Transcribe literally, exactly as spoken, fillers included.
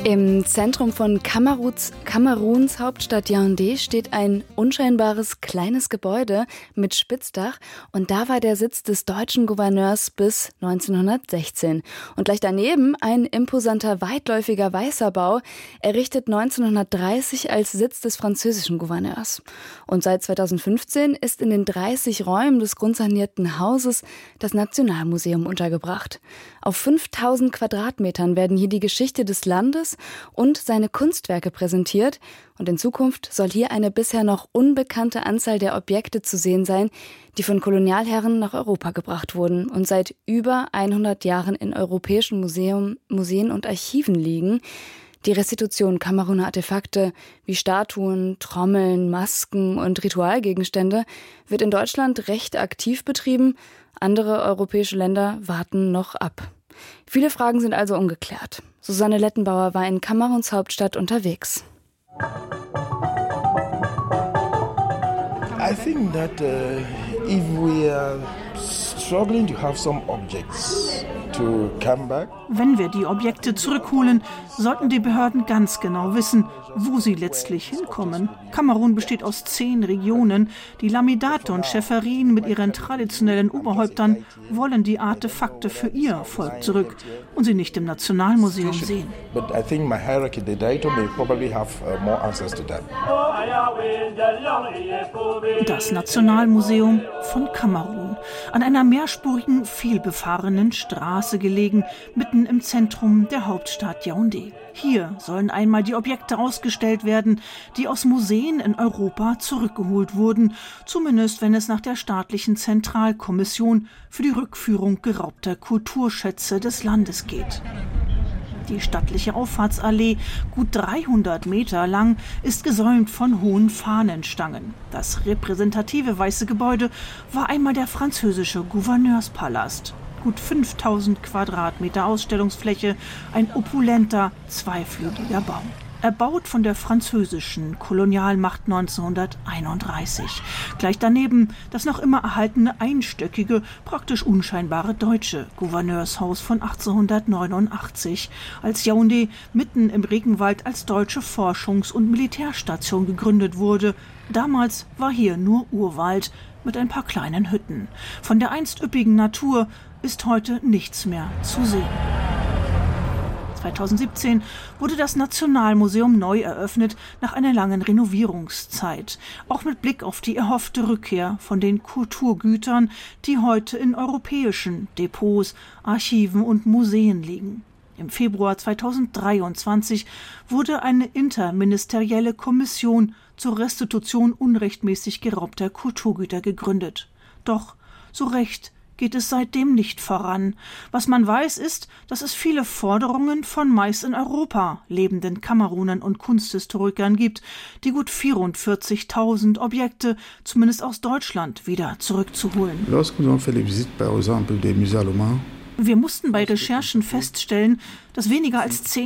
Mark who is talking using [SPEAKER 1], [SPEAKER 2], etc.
[SPEAKER 1] Im Zentrum von Kameruns, Kameruns Hauptstadt Yaoundé steht ein unscheinbares kleines Gebäude mit Spitzdach und da war der Sitz des deutschen Gouverneurs bis neunzehnhundertsechzehn. Und gleich daneben ein imposanter weitläufiger weißer Bau, errichtet neunzehnhundertdreißig als Sitz des französischen Gouverneurs. Und seit zweitausendfünfzehn ist in den dreißig Räumen des grundsanierten Hauses das Nationalmuseum untergebracht. Auf fünftausend Quadratmetern werden hier die Geschichte des Landes und seine Kunstwerke präsentiert. Und in Zukunft soll hier eine bisher noch unbekannte Anzahl der Objekte zu sehen sein, die von Kolonialherren nach Europa gebracht wurden und seit über hundert Jahren in europäischen Museum, Museen und Archiven liegen. Die Restitution Kameruner Artefakte wie Statuen, Trommeln, Masken und Ritualgegenstände wird in Deutschland recht aktiv betrieben. Andere europäische Länder warten noch ab. Viele Fragen sind also ungeklärt. Susanne Lettenbauer war in Kameruns Hauptstadt unterwegs.
[SPEAKER 2] I think that uh, if we are struggling to have some objects to come back.
[SPEAKER 3] Wenn wir die Objekte zurückholen, sollten die Behörden ganz genau wissen, wo sie letztlich hinkommen. Kamerun besteht aus zehn Regionen. Die Lamidate und Schäferien mit ihren traditionellen Oberhäuptern wollen die Artefakte für ihr Volk zurück und sie nicht im Nationalmuseum sehen.
[SPEAKER 2] But I think my hierarchy, the director may probably have uh, more answers to that.
[SPEAKER 3] Das Nationalmuseum von Kamerun. An einer mehrspurigen, vielbefahrenen Straße gelegen, mitten im Zentrum der Hauptstadt Yaoundé. Hier sollen einmal die Objekte ausgestellt werden, die aus Museen in Europa zurückgeholt wurden, zumindest wenn es nach der staatlichen Zentralkommission für die Rückführung geraubter Kulturschätze des Landes geht. Die stattliche Auffahrtsallee, gut dreihundert Meter lang, ist gesäumt von hohen Fahnenstangen. Das repräsentative weiße Gebäude war einmal der französische Gouverneurspalast. Gut fünftausend Quadratmeter Ausstellungsfläche, ein opulenter, zweiflügeliger Bau. Erbaut von der französischen Kolonialmacht neunzehnhunderteinunddreißig. Gleich daneben das noch immer erhaltene einstöckige, praktisch unscheinbare deutsche Gouverneurshaus von achtzehnhundertneunundachtzig, als Yaoundé mitten im Regenwald als deutsche Forschungs- und Militärstation gegründet wurde. Damals war hier nur Urwald mit ein paar kleinen Hütten. Von der einst üppigen Natur ist heute nichts mehr zu sehen. zweitausendsiebzehn wurde das Nationalmuseum neu eröffnet nach einer langen Renovierungszeit. Auch mit Blick auf die erhoffte Rückkehr von den Kulturgütern, die heute in europäischen Depots, Archiven und Museen liegen. Im Februar zweitausenddreiundzwanzig wurde eine interministerielle Kommission zur Restitution unrechtmäßig geraubter Kulturgüter gegründet. Doch so recht geht es seitdem nicht voran. Was man weiß, ist, dass es viele Forderungen von meist in Europa lebenden Kamerunern und Kunsthistorikern gibt, die gut vierundvierzigtausend Objekte, zumindest aus Deutschland, wieder zurückzuholen. Wir mussten bei Recherchen feststellen, dass weniger als zehn